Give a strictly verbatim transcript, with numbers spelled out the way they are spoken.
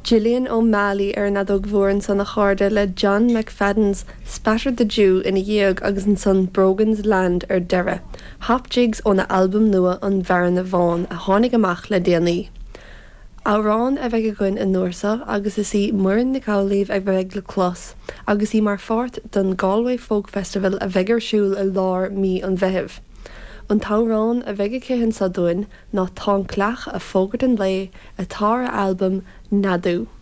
Gillian O'Malley ar na dog bhórin san na cháirde le John McFadden's Spatter the Jew ina dhéag agus an son Brogan's Land ar deire. Hap jigs ó na albumm nua an Bhearna Bháin a tháinig amach le déanaí. Árán a bheith goin in Nuairsa agus is í muirin na Cowlíomh ag bheith le clos, agus í mar fort don Galway Folk Festival a bheith siúil i lár mí an bheithimh. An tárán a bheith céhann sa dúin ná tá cleach a fógart an lé a tar albumm Nadu.